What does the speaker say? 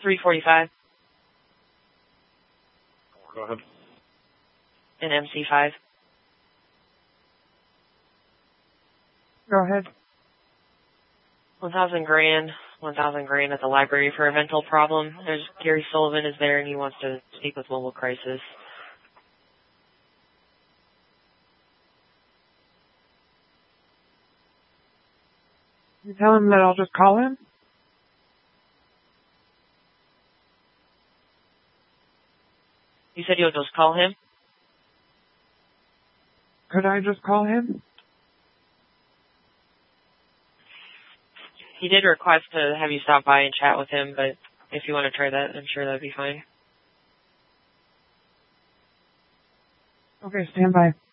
345 Go ahead. and MC5. Go ahead. 1,000 grand at the library for a mental problem. There's Gary Sullivan is there and he wants to speak with Mobile Crisis. You tell him that I'll just call him? You said you'll just call him? Could I just call him? He did request to have you stop by and chat with him, but if you want to try that, I'm sure that'd be fine. Okay, stand by.